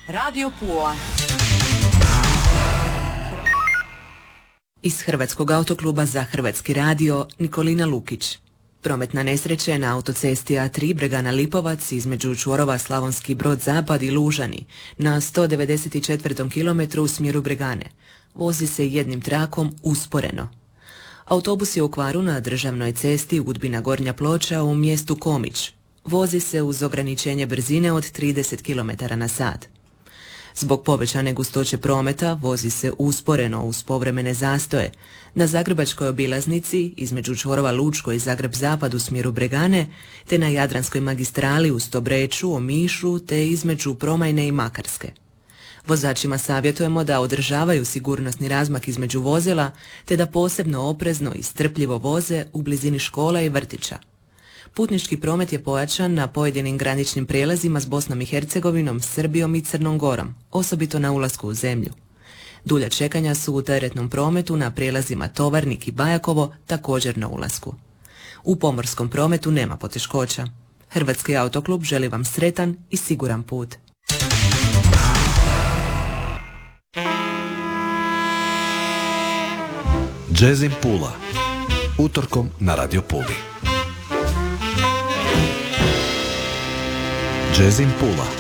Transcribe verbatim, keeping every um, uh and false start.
Radio Pula. Iz Hrvatskog autokluba za Hrvatski radio Nikolina Lukić. Prometna nesreća je na autocesti A tri Bregana Lipovac između čvorova Slavonski Brod Zapad i Lužani na sto devedeset četvrtom kilometru u smjeru Bregane. Vozi se jednim trakom usporeno. Autobus je u kvaru na državnoj cesti Udbina Gornja Ploča u mjestu Komić. Vozi se uz ograničenje brzine od trideset kilometara na sat. Zbog povećane gustoće prometa vozi se usporeno uz povremene zastoje na Zagrebačkoj obilaznici između čvorova Lučko i Zagreb Zapad u smjeru Bregane, te na Jadranskoj magistrali u Stobreču, Omišu te između Promajne i Makarske. Vozačima savjetujemo da održavaju sigurnosni razmak između vozila te da posebno oprezno i strpljivo voze u blizini škola i vrtića. Putnički promet je pojačan na pojedinim graničnim prijelazima s Bosnom i Hercegovinom, Srbijom i Crnom Gorom, osobito na ulasku u zemlju. Dulja čekanja su u teretnom prometu na prijelazima Tovarnik i Bajakovo, također na ulasku. U pomorskom prometu nema poteškoća. Hrvatski autoklub želi vam sretan i siguran put. Jazzin Pula. Utorkom na Radio Puli. Jazzin Pula.